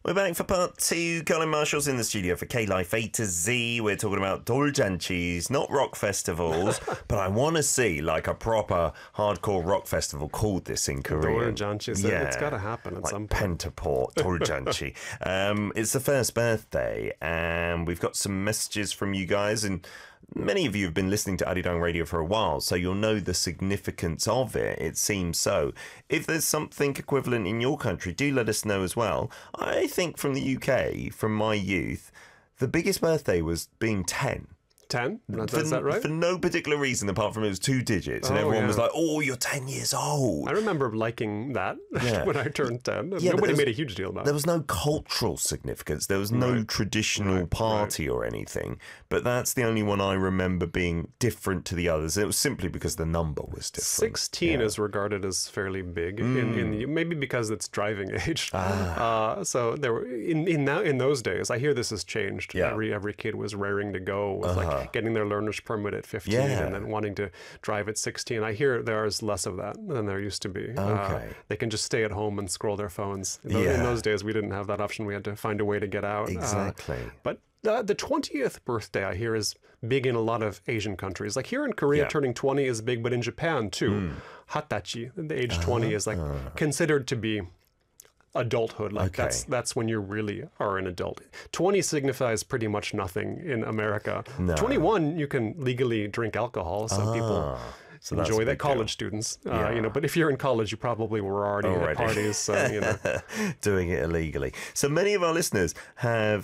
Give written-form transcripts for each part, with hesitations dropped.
We're back for part two. Colin Marshall's in the studio for K-Life A to Z. We're talking about doljanchis, not rock festivals, but I want to see like a proper hardcore rock festival called this in Korea. Doljanchis, it's got to happen at some point. Pentaport, doljanchi. It's the first birthday, and we've got some messages from you guys, and many of you have been listening to Arirang Radio for a while, so you'll know the significance of it. It seems so. If there's something equivalent in your country, do let us know as well. I think from the UK, from my youth, the biggest birthday was being 10. 10? Is that right? For no particular reason apart from it was 2 digits, and everyone was like, "Oh, you're 10 years old." I remember liking that when I turned 10. Yeah, Nobody made a huge deal about it. There was no cultural significance. There was no traditional party or anything. But that's the only one I remember being different to the others. It was simply because the number was different. 16 is regarded as fairly big, maybe because it's driving age. So there were in those days. I hear this has changed. Yeah. Every kid was raring to go with like getting their learner's permit at 15 and then wanting to drive at 16. I hear there is less of that than there used to be. They can just stay at home and scroll their phones. In those days, we didn't have that option. We had to find a way to get out. Exactly. But the 20th birthday, I hear, is big in a lot of Asian countries. Like here in Korea, turning 20 is big, but in Japan too. Hatachi, the age 20, is like considered to be adulthood. Like that's when you really are an adult. 20 signifies pretty much nothing in America. 21, you can legally drink alcohol, so people enjoy that. College students, but if you're in college, you probably were already at parties, so doing it illegally. So many of our listeners have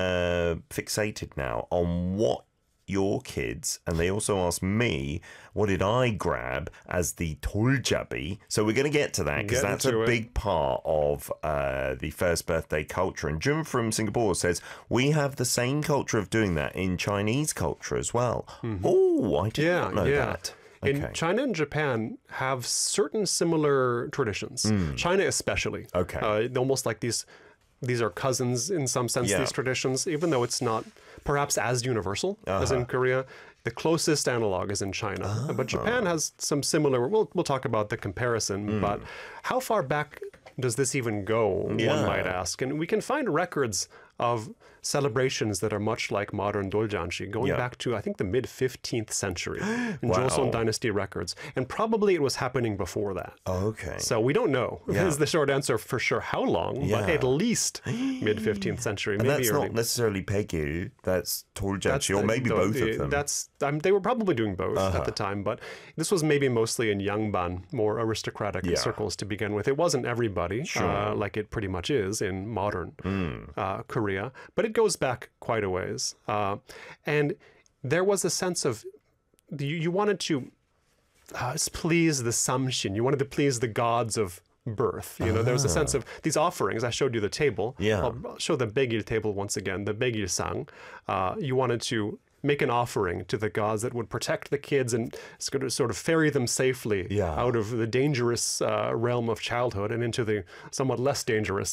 fixated now on what your kids, and they also asked me, what did I grab as the doljabi? So we're going to get to that, because that's a big part of the first birthday culture. And Jun from Singapore says, we have the same culture of doing that in Chinese culture as well. Oh, I did not know that. In China and Japan have certain similar traditions. China especially. Almost like these are cousins in some sense, these traditions, even though it's not perhaps as universal as in Korea. The closest analog is in China. But Japan has some similar, we'll talk about the comparison, but how far back does this even go, one might ask? And we can find records of celebrations that are much like modern doljanchi, going back to, I think, the mid-15th century in Joseon Dynasty records. And probably it was happening before that. So we don't know, is the short answer for sure how long, but at least mid-15th century. And maybe that's not necessarily Baekgil, that's doljanchi, or maybe both of them. They were probably doing both at the time, but this was maybe mostly in Yangban, more aristocratic circles to begin with. It wasn't everybody, like it pretty much is in modern Korea, but it goes back quite a ways. And there was a sense of, you wanted to please the samshin, you wanted to please the gods of birth. There was a sense of these offerings. I showed you the table. I'll show the Baekgil table once again, the Baekgil sang. You wanted to make an offering to the gods that would protect the kids and sort of ferry them safely out of the dangerous realm of childhood and into the somewhat less dangerous